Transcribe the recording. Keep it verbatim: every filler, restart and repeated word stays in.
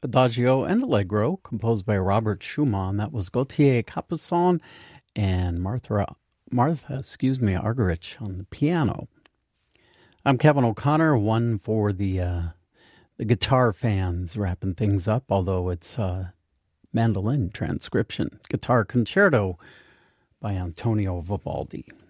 Adagio and Allegro, composed by Robert Schumann. That was Gautier Capuçon and Martha, Martha, excuse me, Argerich on the piano. I'm Kevin O'Connor, one for the uh, the guitar fans, wrapping things up, although it's uh, mandolin transcription. Guitar Concerto by Antonio Vivaldi.